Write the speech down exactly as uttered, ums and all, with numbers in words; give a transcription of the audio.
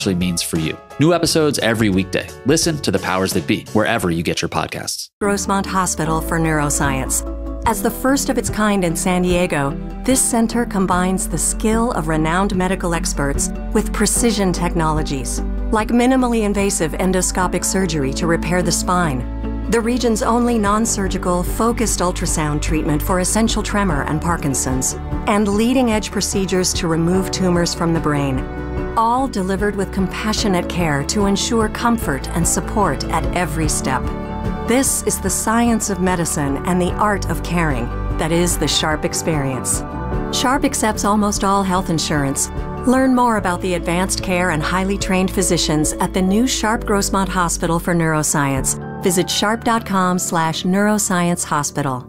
means for you. New episodes every weekday. Listen to The Powers That Be wherever you get your podcasts. Grossmont Hospital for Neuroscience. As the first of its kind in San Diego, this center combines the skill of renowned medical experts with precision technologies, like minimally invasive endoscopic surgery to repair the spine, the region's only non-surgical, focused ultrasound treatment for essential tremor and Parkinson's, and leading-edge procedures to remove tumors from the brain, all delivered with compassionate care to ensure comfort and support at every step. This is the science of medicine and the art of caring that is the Sharp Experience. Sharp accepts almost all health insurance. Learn more about the advanced care and highly trained physicians at the new Sharp Grossmont Hospital for Neuroscience. Visit sharp dot com slash neuroscience hospital.